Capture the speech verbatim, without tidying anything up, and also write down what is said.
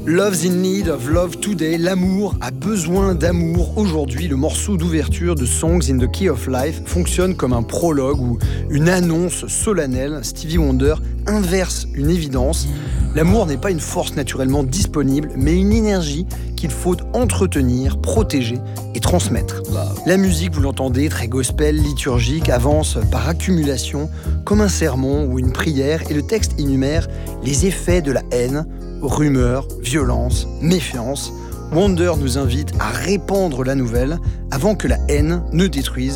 Love's in need of love today. L'amour a besoin d'amour aujourd'hui. Le morceau d'ouverture de Songs in the Key of Life fonctionne comme un prologue ou une annonce solennelle. Stevie Wonder inverse une évidence. L'amour n'est pas une force naturellement disponible, mais une énergie qu'il faut entretenir, protéger et transmettre. La musique, vous l'entendez, très gospel, liturgique, avance par accumulation, comme un sermon ou une prière, et le texte énumère les effets de la haine, rumeurs, violence, méfiance. Wonder nous invite à répandre la nouvelle avant que la haine ne détruise